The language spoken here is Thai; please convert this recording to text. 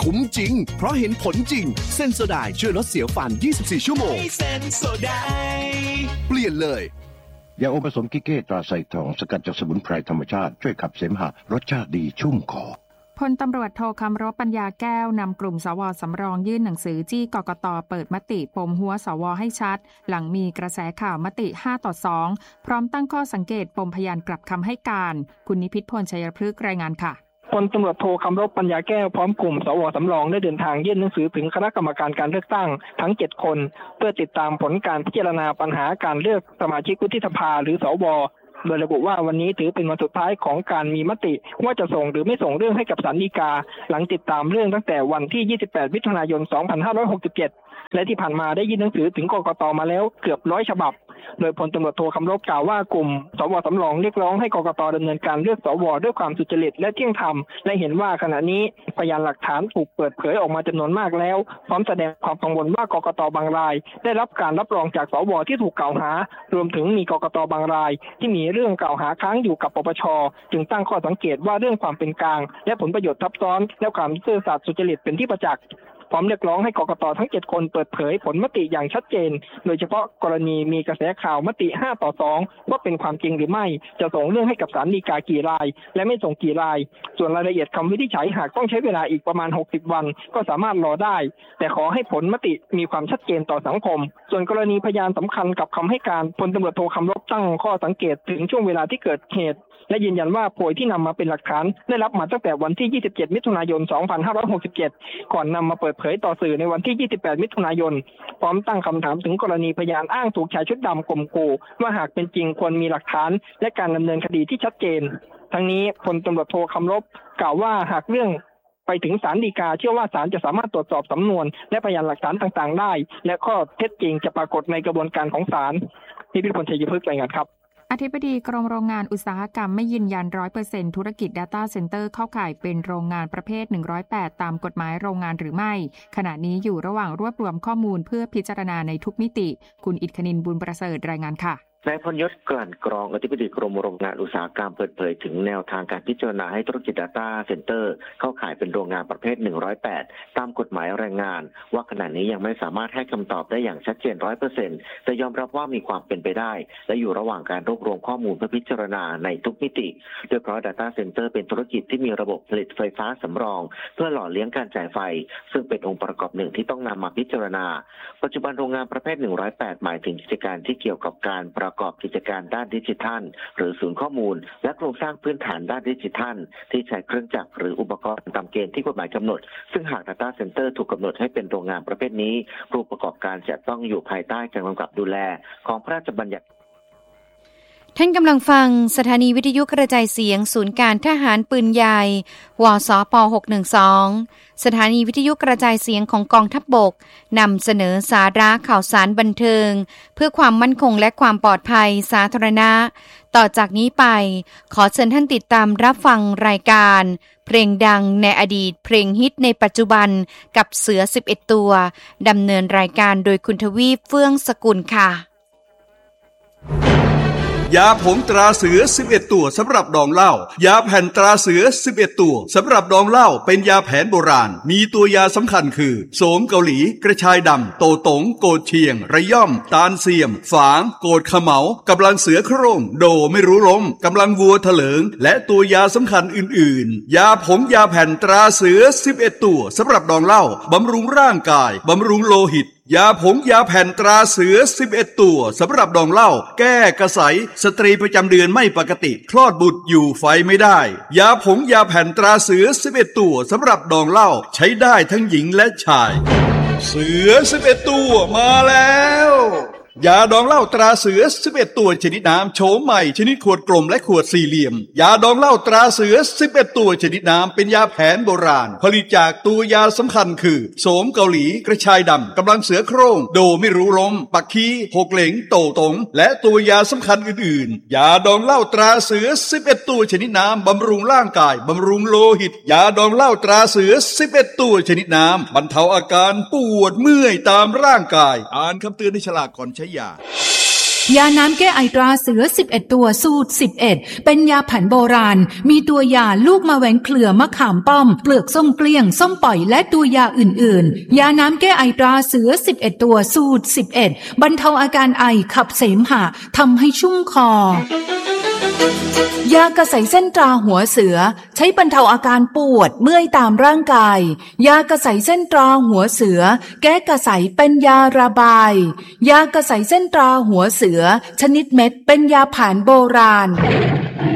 คุ้มจริงเพราะเห็นผลจริงเซนโซไดช่วยลดเสียวฟัน24ชั่วโมงเซนโซไดเปลี่ยนเลยยาอมผสมกิเก้ตราไซทองสกัดจากสมุนไพรธรรมชาติช่วยขับเสมหะรสชาติดีชุ่มคอพลตำรวจโทคำรบปัญญาแก้วนำกลุ่มสว.สำรองยื่นหนังสือจี้กกต.เปิดมติปมหัวสว.ให้ชัดหลังมีกระแสข่าวมติ5-2พร้อมตั้งข้อสังเกตปมพยานกลับคำให้การคุณนิพิษพลชัยพฤกษ์รายงานค่ะพลตำรวจโทคำรบปัญญาแก้วพร้อมกลุ่มสว.สำรองได้เดินทางยื่นหนังสือถึงคณะกรรมการการเลือกตั้งทั้ง7คนเพื่อติดตามผลการพิจารณาปัญหาการเลือกสมาชิกวุฒิสภาหรือสว.โดยระบุว่าวันนี้ถือเป็นวันสุดท้ายของการมีมติว่าจะส่งหรือไม่ส่งเรื่องให้กับศาลฎีกาหลังติดตามเรื่องตั้งแต่วันที่28มิถุนายน2567และที่ผ่านมาได้ยื่นหนังสือถึงกกต.มาแล้วเกือบ100ฉบับโดยพลตำรวจโทคำรบกล่าวว่ากลุ่มสว.สำรองเรียกร้องให้กกต.ดำเนินการเลือกสว.ด้วยความสุจริตและเที่ยงธรรมและเห็นว่าขณะนี้พยานหลักฐานถูกเปิดเผยออกมาจำนวนมากแล้วพร้อมแสดงความกังวลว่ากกต.บางรายได้รับการรับรองจากสว.ที่ถูกกล่าวหารวมถึงมีกกต.บางรายที่มีเรื่องกล่าวหาค้างอยู่กับปปช.จึงตั้งข้อสังเกตว่าเรื่องความเป็นกลางและผลประโยชน์ทับซ้อนและความซื่อสัตย์สุจริตเป็นที่ประจักษ์พร้อมเรียกร้องให้กกต.ทั้ง7คนเปิดเผยผลมติอย่างชัดเจนโดยเฉพาะกรณีมีกระแสข่าวมติ5-2ว่าเป็นความจริงหรือไม่จะส่งเรื่องให้กับศาลฎีกากี่รายและไม่ส่งกี่รายส่วนรายละเอียดคำวินิจฉัยหากต้องใช้เวลาอีกประมาณ60วันก็สามารถรอได้แต่ขอให้ผลมติมีความชัดเจนต่อสังคมส่วนกรณีพยานสำคัญกับคำให้การพลตำรวจโทคำรบตั้งข้อสังเกตถึงช่วงเวลาที่เกิดเหตุและยืนยันว่าโพยที่นำมาเป็นหลักฐานได้รับมาตั้งแต่วันที่27มิถุนายน2567ก่อนนำมาเปิดเผยต่อสื่อในวันที่28มิถุนายนพร้อมตั้งคำถามถึงกรณีพยานอ้างถูกชายชุดดำข่มขู่ว่าหากเป็นจริงควรมีหลักฐานและการดำเนินคดีที่ชัดเจนทั้งนี้พลตำรวจโทคำรบกล่าวว่าหากเรื่องไปถึงศาลฎีกาเชื่อว่าศาลจะสามารถตรวจสอบสำนวนและพยานหลักฐานต่างๆได้และข้อเท็จจริงจะปรากฏในกระบวนการของศาลนิพิษพลชัยพฤกษ์รายงานครับอธิบดีกรมโรงงานอุตสาหกรรมไม่ยืนยัน 100% ธุรกิจ Data Center เข้าข่ายเป็นโรงงานประเภท108ตามกฎหมายโรงงานหรือไม่ขณะนี้อยู่ระหว่างรวบรวมข้อมูลเพื่อพิจารณาในทุกมิติคุณอิทคณินบุญประเสริฐรายงานค่ะนายพลยศกลั่นกรองอธิบดีกรมโรงงานอุตสาหกรรมเปิดเผยถึงแนวทางการพิจารณาให้ธุรกิจ Data Center เข้าข่ายเป็นโรงงานประเภท108ตามกฎหมายแรงงานว่าขณะนี้ยังไม่สามารถให้คำตอบได้อย่างชัดเจน 100% แต่ยอมรับว่ามีความเป็นไปได้และอยู่ระหว่างการรวบรวมข้อมูลเพื่อพิจารณาในทุกมิติโดยเพราะ Data Center เป็นธุรกิจที่มีระบบผลิตไฟฟ้าสำรองเพื่อหล่อเลี้ยงการจ่ายไฟซึ่งเป็นองค์ประกอบหนึ่งที่ต้องนำมาพิจารณาปัจจุบันโรงงานประเภท108หมายถึงกิจการที่เกี่ยวกับการประกอบกิจการด้านดิจิทัลหรือศูนย์ข้อมูลและโครงสร้างพื้นฐานด้านดิจิทัลที่ใช้เครื่องจักรหรืออุปกรณ์ตามเกณฑ์ที่กฎหมายกำหนดซึ่งหาก Data Center ถูกกำหนดให้เป็นโรงงานประเภทนี้ผู้ประกอบการจะต้องอยู่ภายใต้การกำกับดูแลของพระราชบัญญัติท่านกำลังฟังสถานีวิทยุกระจายเสียงศูนย์การทหารปืนใหญ่วสป612สถานีวิทยุกระจายเสียงของกองทัพบกนำเสนอสาระข่าวสารบันเทิงเพื่อความมั่นคงและความปลอดภัยสาธารณะต่อจากนี้ไปขอเชิญท่านติดตามรับฟังรายการเพลงดังในอดีตเพลงฮิตในปัจจุบันกับเสือ11ตัวดำเนินรายการโดยคุณทวีปเฟื่องสกุลค่ะยาผงตราเสือ11ตัวสำหรับดองเหล้ายาแผ่นตราเสือ11ตัวสำหรับดองเหล้าเป็นยาแผนโบราณมีตัวยาสำคัญคือโสมเกาหลีกระชายดำโตตงโกดเชียงระย่อมตาลเสียมฝางโกดขะเหมากำลังเสือโคร่งโดไม่รู้ล้มกำลังวัวเถลิงและตัวยาสำคัญอื่นๆยาผงยาแผ่นตราเสือ11ตัวสำหรับดองเหล้าบำรุงร่างกายบำรุงโลหิตยาผงยาแผ่นตราเสือ11ตัวสำหรับดองเหล้าแก้กระสายสตรีประจำเดือนไม่ปกติคลอดบุตรอยู่ไฟไม่ได้ยาผงยาแผ่นตราเสือ11ตัวสำหรับดองเหล้าใช้ได้ทั้งหญิงและชายเสือ11ตัวมาแล้วยาดองเหล้าตราเสือ11ตัวชนิดน้ำโฉมใหม่ชนิดขวดกลมและขวดสี่เหลี่ยมยาดองเหล้าตราเสือ11ตัวชนิดน้ำเป็นยาแผนโบราณผลิตจากตัวยาสำคัญคือโสมเกาหลีกระชายดำกำลังเสือโคร่งโดไม่รู้ล้มปักคีหกเหลงโตตงและตัวยาสำคัญอื่นๆยาดองเหล้าตราเสือ11ตัวชนิดน้ำบำรุงร่างกายบำรุงโลหิตยาดองเหล้าตราเสือ11ตัวชนิดน้ำบรรเทาอาการปวดเมื่อยตามร่างกายอ่านคำเตือนในฉลากก่อนใช้ยายาน้ำแก้ไอตราเสือ11ตัวสูตร11เป็นยาแผนโบราณมีตัวยาลูกมะแวงเครือมะขามป้อมเปลือกส้มเกลี้ยงส้มปล่อยและตัวยาอื่นๆยาน้ำแก้ไอตราเสือ11ตัวสูตร11บรรเทาอาการไอขับเสมหะทำให้ชุ่มคอยากระใสเส้นตราหัวเสือใช้บรรเทาอาการปวดเมื่อยตามร่างกายยากระใสเส้นตราหัวเสือแก้กระใสเป็นยาระบายยากระใสเส้นตราหัวเสือชนิดเม็ดเป็นยาแผนโบราณ